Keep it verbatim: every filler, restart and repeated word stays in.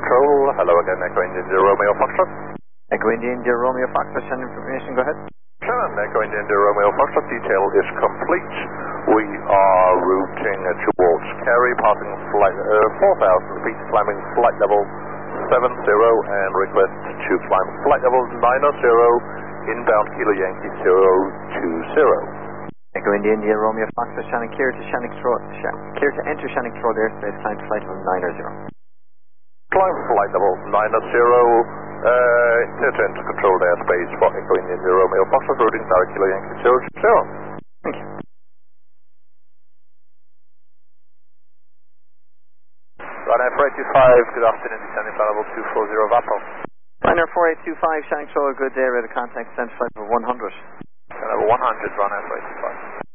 Control. Hello again, Echo India Romeo Foxtrot. Echo India India Romeo Foxtrot, send information, go ahead. Sure, Echo India India Romeo Foxtrot, detail is complete. We are routing towards Kerry, passing flight, uh, four thousand feet, climbing flight level seven zero, and request to climb flight level nine zero, inbound Kilo Yankee zero two zero. Echo India India Romeo Foxtrot, Shannon clear to Shannon Road, clear to enter Shannon Road airspace, climb to flight level nine zero. Climb flight level nine zero, uh, clear to enter controlled airspace for Echo India India Romeo Foxtrot, routing direct Kilo Yankee zero two zero. Thank you. Ryanair four eight two five, good afternoon, descending flight level two four zero Vapo. Ryanair four eight two five, Shannon Road, good day, ready to contact, send flight level one hundred. Level one hundred, Ryanair four eight two five.